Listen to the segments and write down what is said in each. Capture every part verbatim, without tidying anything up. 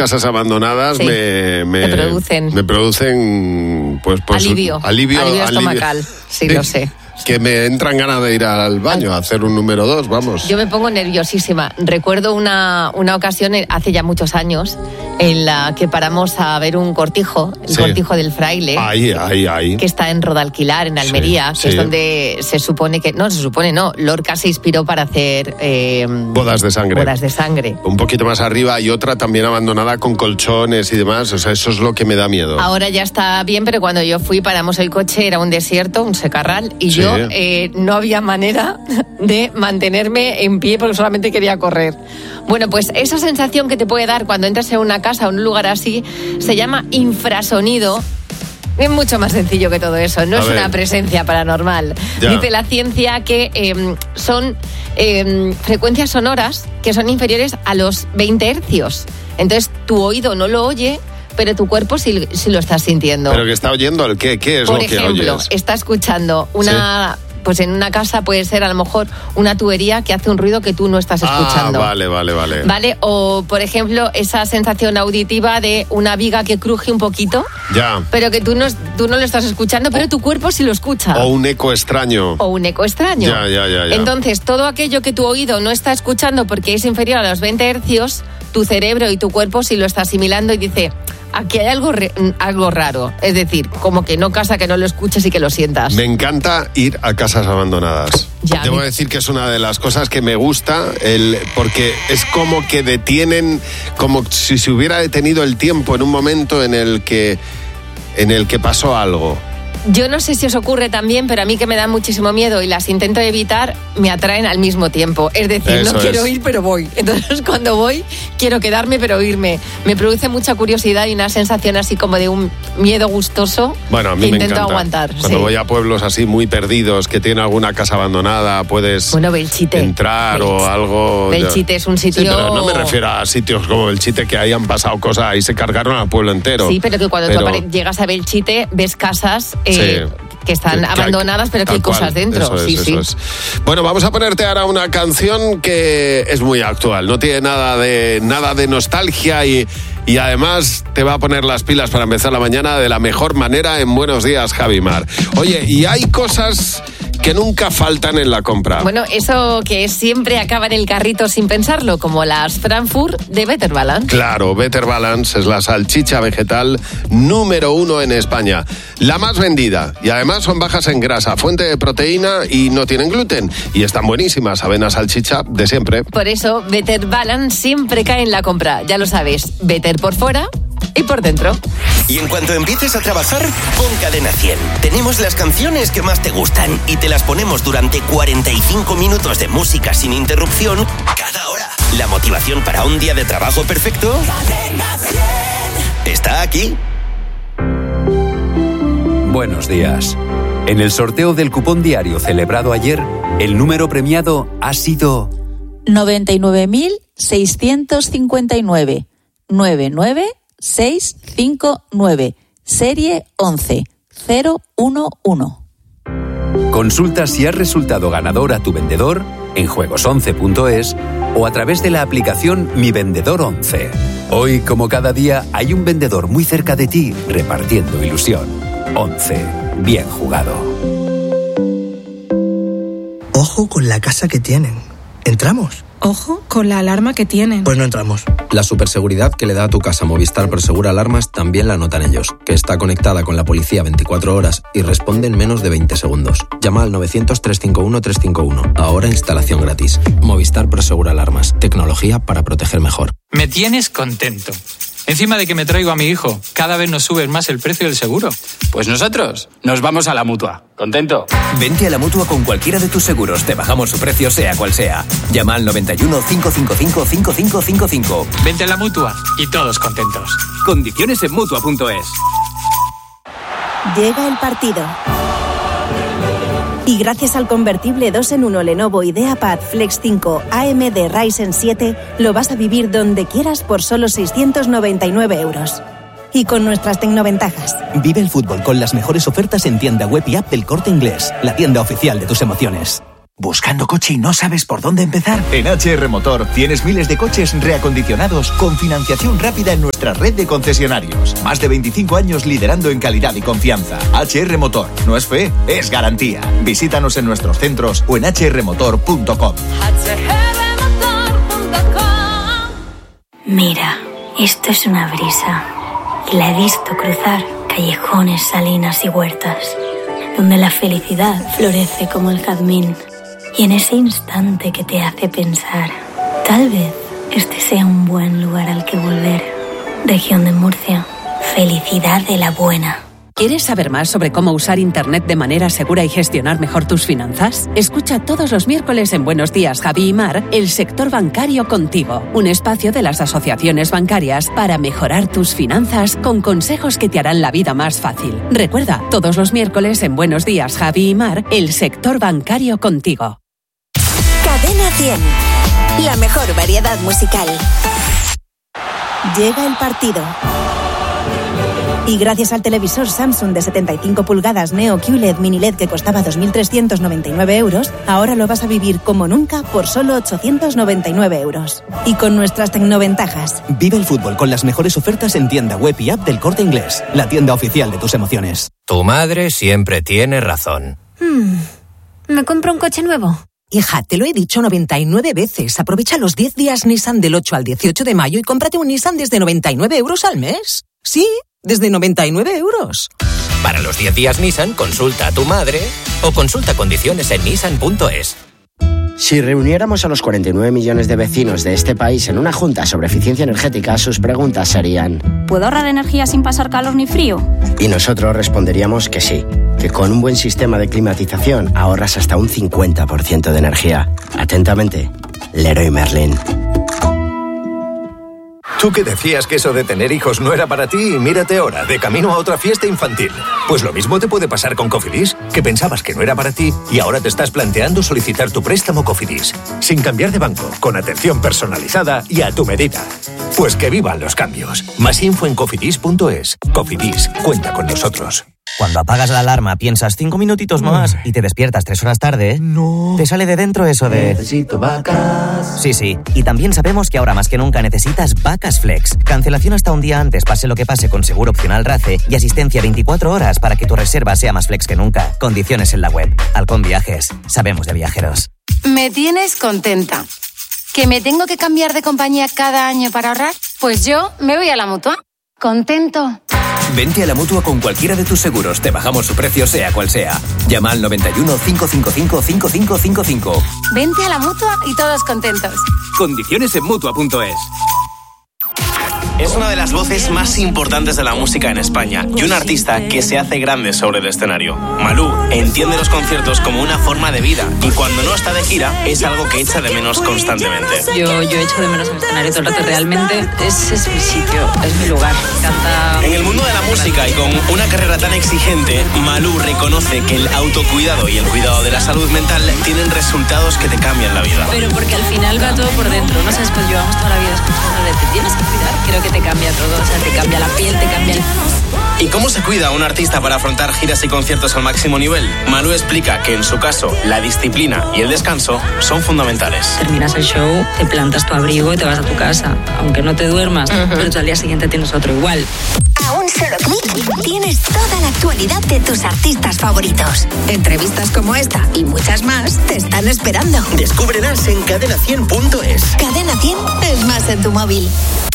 casas abandonadas sí. me, me, me producen, me producen pues, pues, alivio, alivio, alivio estomacal, alivio. sí, lo sé. Que me entran ganas de ir al baño a hacer un número dos, vamos. Yo me pongo nerviosísima. Recuerdo una, una ocasión, hace ya muchos años, en la que paramos a ver un cortijo, el sí. cortijo del Fraile. Ahí, ahí, ahí. Que está en Rodalquilar, en Almería, sí, que sí. es donde se supone que... No, se supone no, Lorca se inspiró para hacer... Eh, bodas de sangre. Bodas de sangre. Un poquito más arriba hay otra también abandonada con colchones y demás. O sea, eso es lo que me da miedo. Ahora ya está bien, pero cuando yo fui, paramos el coche, era un desierto, un secarral, y sí. yo eh, no había manera de mantenerme en pie porque solamente quería correr. Bueno, pues esa sensación que te puede dar cuando entras en una casa o en un lugar así se llama infrasonido. Es mucho más sencillo que todo eso, no a es ver. una presencia paranormal. Ya. Dice la ciencia que eh, son eh, frecuencias sonoras que son inferiores a los veinte hercios. Entonces tu oído no lo oye, pero tu cuerpo sí, sí lo está sintiendo. ¿Pero que está oyendo el qué? ¿Qué es Por lo ejemplo, que oyes? Por ejemplo, está escuchando una... ¿Sí? Pues en una casa puede ser a lo mejor una tubería que hace un ruido que tú no estás escuchando. Ah, vale, vale, vale. Vale, o por ejemplo, esa sensación auditiva de una viga que cruje un poquito. Ya. Pero que tú no, tú no lo estás escuchando, pero o, tu cuerpo sí lo escucha. O un eco extraño. O un eco extraño. Ya, ya, ya, ya. Entonces, todo aquello que tu oído no está escuchando porque es inferior a los veinte hercios, tu cerebro y tu cuerpo sí lo está asimilando y dice... Aquí hay algo, re, algo raro. Es decir, como que no casa que no lo escuches y que lo sientas. Me encanta ir a casas abandonadas. Ya, Debo me... decir que es una de las cosas que me gusta, el, porque es como que detienen, como si se hubiera detenido el tiempo en un momento en el que, en el que pasó algo. Yo no sé si os ocurre también, pero a mí que me dan muchísimo miedo y las intento evitar, me atraen al mismo tiempo. Es decir, Eso no quiero es. ir, pero voy. Entonces, cuando voy, quiero quedarme, pero irme. Me produce mucha curiosidad y una sensación así como de un miedo gustoso bueno, a mí que me intento encanta. aguantar. Cuando sí. voy a pueblos así muy perdidos, que tienen alguna casa abandonada, puedes bueno, Belchite. entrar Belchite. o algo... Belchite es un sitio... Sí, pero no me refiero a sitios como Belchite que hayan pasado cosas y se cargaron al pueblo entero. Sí, pero que cuando pero... tú apare- llegas a Belchite ves casas... Eh, sí. que están que, abandonadas, pero que hay cosas cual. dentro. Eso es, sí, eso sí. es. Bueno, vamos a ponerte ahora una canción que es muy actual, no tiene nada de nada de nostalgia y, y además te va a poner las pilas para empezar la mañana de la mejor manera en Buenos Días, Javi Mar. Oye, y hay cosas que nunca faltan en la compra. Bueno, eso que siempre acaba en el carrito sin pensarlo, como las Frankfurt de Better Balance. Claro, Better Balance es la salchicha vegetal número uno en España. La más vendida. Y además son bajas en grasa, fuente de proteína y no tienen gluten. Y están buenísimas, saben a salchicha de siempre. Por eso, Better Balance siempre cae en la compra. Ya lo sabes, Better por fuera y por dentro. Y en cuanto empieces a trabajar, pon Cadena cien. Tenemos las canciones que más te gustan y te las ponemos durante cuarenta y cinco minutos de música sin interrupción cada hora. La motivación para un día de trabajo perfecto Cadena cien está aquí. Buenos días. En el sorteo del cupón diario celebrado ayer, el número premiado ha sido noventa y nueve mil seiscientos cincuenta y nueve nueve nueve seis cinco nueve, serie once cero uno uno. Consulta si has resultado ganador a tu vendedor en juegos once punto es o a través de la aplicación Mi Vendedor once. Hoy, como cada día, hay un vendedor muy cerca de ti repartiendo ilusión. once. Bien jugado. Ojo con la casa que tienen. ¿Entramos? Ojo con la alarma que tienen. Pues no entramos. La superseguridad que le da a tu casa Movistar Prosegura Alarmas también la notan ellos, que está conectada con la policía veinticuatro horas y responde en menos de veinte segundos. Llama al novecientos, trescientos cincuenta y uno, trescientos cincuenta y uno. Ahora instalación gratis. Movistar Prosegura Alarmas. Tecnología para proteger mejor. Me tienes contento. Encima de que me traigo a mi hijo, cada vez nos sube más el precio del seguro. Pues nosotros nos vamos a la Mutua. ¿Contento? Vente a la Mutua con cualquiera de tus seguros. Te bajamos su precio sea cual sea. Llama al noventa y uno, cincuenta y cinco, cincuenta y cinco cincuenta y cinco. Vente a la Mutua y todos contentos. Condiciones en Mutua punto es. Llega el partido. Y gracias al convertible dos en uno Lenovo IdeaPad Flex cinco A M D Ryzen siete, lo vas a vivir donde quieras por solo seiscientos noventa y nueve euros. Y con nuestras tecnoventajas. Vive el fútbol con las mejores ofertas en tienda web y app del Corte Inglés, la tienda oficial de tus emociones. ¿Buscando coche y no sabes por dónde empezar? En H R Motor tienes miles de coches reacondicionados con financiación rápida en nuestra red de concesionarios. Más de veinticinco años liderando en calidad y confianza. H R Motor. No es fe, es garantía. Visítanos en nuestros centros o en h r motor punto com. Mira, esto es una brisa. Y la he visto cruzar callejones, salinas y huertas, donde la felicidad florece como el jazmín. Y en ese instante que te hace pensar, tal vez este sea un buen lugar al que volver. Región de Murcia, felicidad de la buena. ¿Quieres saber más sobre cómo usar Internet de manera segura y gestionar mejor tus finanzas? Escucha todos los miércoles en Buenos Días, Javi y Mar, El Sector Bancario Contigo, un espacio de las asociaciones bancarias para mejorar tus finanzas con consejos que te harán la vida más fácil. Recuerda, todos los miércoles en Buenos Días, Javi y Mar, El Sector Bancario Contigo. Cadena cien, la mejor variedad musical. Llega el partido. Y gracias al televisor Samsung de setenta y cinco pulgadas Neo Q L E D Mini L E D que costaba dos mil trescientos noventa y nueve euros, ahora lo vas a vivir como nunca por solo ochocientos noventa y nueve euros. Y con nuestras tecnoventajas. Vive el fútbol con las mejores ofertas en tienda web y app del Corte Inglés, la tienda oficial de tus emociones. Tu madre siempre tiene razón. Hmm. ¿Me compro un coche nuevo? Hija, te lo he dicho noventa y nueve veces. Aprovecha los diez días Nissan del ocho al dieciocho de mayo y cómprate un Nissan desde noventa y nueve euros al mes. Sí, desde noventa y nueve euros. Para los diez días Nissan, consulta a tu madre o consulta condiciones en nissan punto es. Si reuniéramos a los cuarenta y nueve millones de vecinos de este país en una junta sobre eficiencia energética, sus preguntas serían: ¿puedo ahorrar energía sin pasar calor ni frío? Y nosotros responderíamos que sí, que con un buen sistema de climatización ahorras hasta un cincuenta por ciento de energía. Atentamente, Leroy Merlin. Tú que decías que eso de tener hijos no era para ti, mírate ahora, de camino a otra fiesta infantil. Pues lo mismo te puede pasar con Cofidis, que pensabas que no era para ti y ahora te estás planteando solicitar tu préstamo Cofidis, sin cambiar de banco, con atención personalizada y a tu medida. Pues que vivan los cambios. Más info en cofidis punto es. Cofidis, cuenta con nosotros. Cuando apagas la alarma piensas cinco minutitos más y te despiertas tres horas tarde, no. Te sale de dentro eso de... necesito vacas. Sí, sí. Y también sabemos que ahora más que nunca necesitas Vacas Flex. Cancelación hasta un día antes, pase lo que pase, con seguro opcional RACE y asistencia veinticuatro horas para que tu reserva sea más flex que nunca. Condiciones en la web. Halcón Viajes. Sabemos de viajeros. Me tienes contenta. ¿Que me tengo que cambiar de compañía cada año para ahorrar? Pues yo me voy a la Mutua. Contento. Vente a la Mutua con cualquiera de tus seguros. Te bajamos su precio sea cual sea. Llama al noventa y uno, cinco cinco cinco, cinco cinco cinco cinco. Vente a la Mutua y todos contentos. Condiciones en mutua punto es. Es una de las voces más importantes de la música en España y un artista que se hace grande sobre el escenario. Malú entiende los conciertos como una forma de vida y cuando no está de gira es algo que echa de menos constantemente. Yo, yo echo de menos el escenario todo el rato. Realmente ese es mi sitio, es mi lugar. Canta... En el mundo de la música y con una carrera tan exigente, Malú reconoce que el autocuidado y el cuidado de la salud mental tienen resultados que te cambian la vida. Pero porque al final va todo por dentro, ¿no? ¿Sabes? Pues llevamos toda la vida escuchándole, te tienes que cuidar. Creo que te cambia todo, o sea, te cambia la piel, te cambia el... ¿Y cómo se cuida un artista para afrontar giras y conciertos al máximo nivel? Malú explica que en su caso, la disciplina y el descanso son fundamentales. Terminas el show, te plantas tu abrigo y te vas a tu casa, aunque no te duermas, uh-huh. pero tú al día siguiente tienes otro igual. A un solo clic tienes toda la actualidad de tus artistas favoritos. Entrevistas como esta y muchas más te están esperando. Descúbrelas en cadena cien punto es. Cadena cien es más en tu móvil.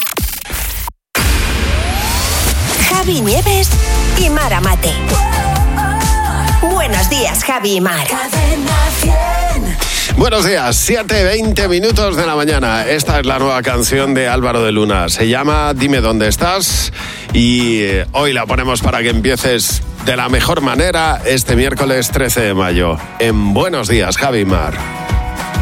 Javi Nieves y Mara Mate. Buenos días, Javi y Mar. Buenos días, siete veinte minutos de la mañana. Esta es la nueva canción de Álvaro de Luna. Se llama Dime dónde estás y hoy la ponemos para que empieces de la mejor manera este miércoles trece de mayo. En Buenos días, Javi y Mar.